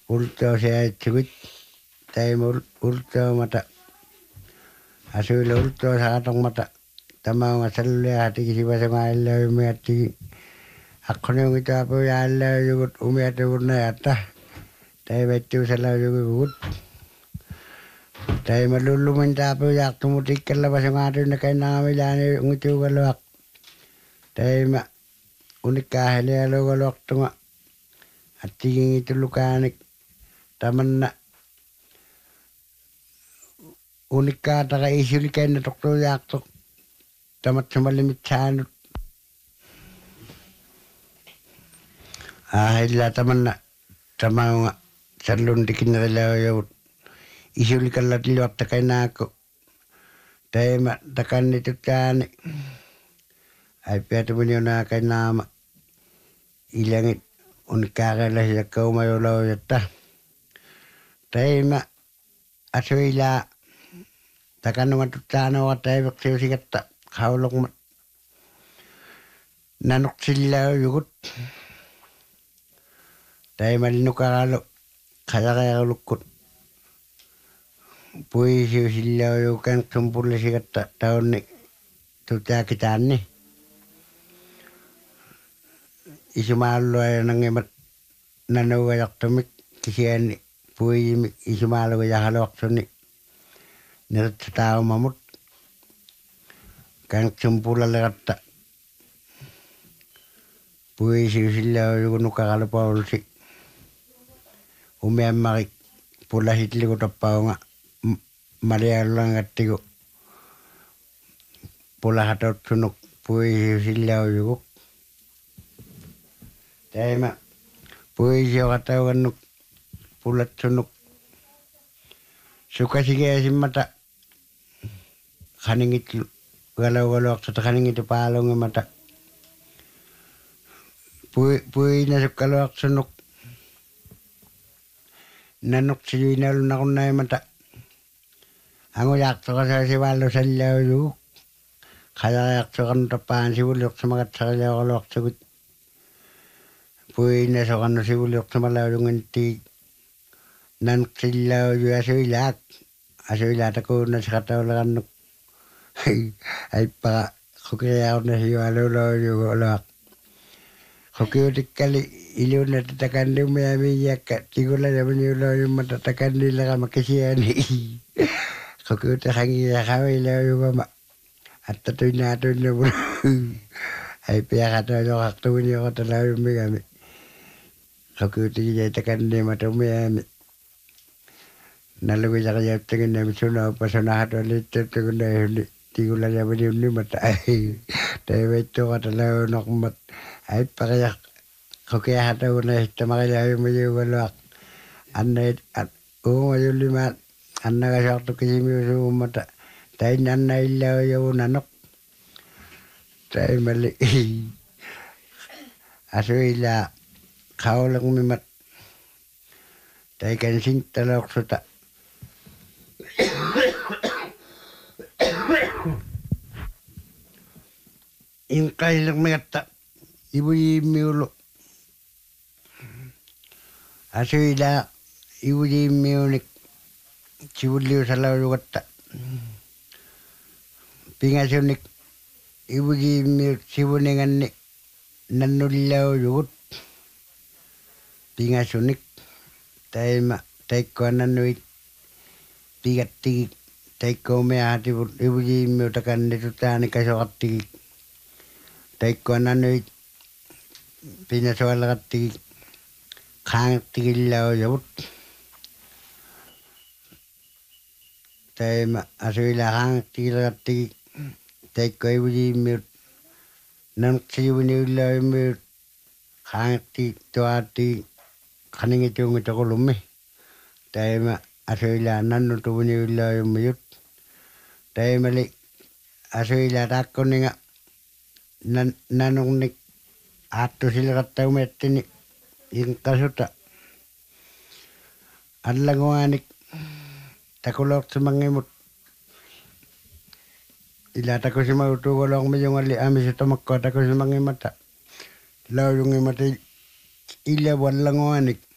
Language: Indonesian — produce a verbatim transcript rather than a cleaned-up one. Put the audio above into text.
ulto se chukit tai mul ulto mata asul ulto sa tong mata tama ngasalle hati kisi basa ngalle umiati akkone ngita apo yalle yugut umiati urna yata tai betu sala yugut tai malulu minta apo yak tumutik kala basa ngatu nakai nami lani ngutu galak tai ma unikah hele alo galak tunga ati itu lukanik tamanna unikah taka isulikai na doktor yak tok tamat semalimit sanut ah illa tamanna tamanga salun dikin rela yo isulikan la dilot takai nako tema takan itu tani ai petu punyona kai nama ilangit unikah la ya kau mayo lo yatta tema asuila takan matutana wa tai bakse sikatta kaulok mat nanok silla yugut tai malinukalo kaya kaya lukut pui silla yukan sumpurle sikatta tahun ni tuta kitane isumalo ay nangemat nanawa yaktumik kisiani pui isumalo ya halok suni nirat tao mamut kan sumpula lekatta pui silla yukunu kakalo paulsi umian marik pula hitli ko tapao nga marialang atigo pula hatot sunuk pui silla yukuk tema pui siya katao kanuk pulat sunuk suka sige asimata kaningit galaw-galaw sa kaningit palong mata pui pui na sukalawak sunuk nanok siyo inalo na kunay mata ango yakto ka sa siwalo sa liyaw yu kaya yakto ka nutapaan siwulok sa magat sa liyaw-galawak sagot pui na sa kano siwulok sa malaw yung inti nanok silaw yu aso ilat aso ilat ako na sa kataw lakan ay pa kukiyaw na siyo alo-law yu galawak kukiutik kali iliw na tatakan di umayamiyak ka tigula naman yung law yung matatakan nila ka makisiyani kukiutik hangi ya kaway law yung mama at tatoy nato na mo ay piyakata yung kaktuwin yung katalaw yung migami kukiutik yung takan di mata umayami nalagay sa kaya tingin namin sunaw pa sunahat ulit tingin na yun tigula naman yung mata ay tayo ito katalaw yung nakmat ay pakaya kaya hata una ito makilaya mo yung walak anay at kung mayo lima anna kasakto kasi mo yung mata tayo nanay ilaw yung nanok tayo mali aso ila kao lang mimat tayo kansing talok suta yung kaya lang mingata ibu imiulo aso ila ibu imiulik sibuliw sa law yugatta pingasunik ibu imiulik sibuningan ni nanulilaw yugut pingasunik tayo ma tayo ko nanuit pigat tigik tayo ko may hati ibu imiulik takan dito tani kasokat tigik tayo ko nanuit pinasawalakat tigik kangat tigilaw yabut tayo ma asawila kangat tigilakat tigik tayo ko ibu imiulik nanok siyo nilaw imiulik kangat tigik tuwa tigik kaningit yung ito kulumi tayo ma asawila nanok tuwa nilaw imiulik tayo mali asawila tako ni nga nan nanong nik ato sila kataw metini yung kasuta adlang wanik takulok sa mangimot ilata ko si mautugolong mo yung ali amis ito magkota ko sa mangimata law yung imata ilawan lang wanik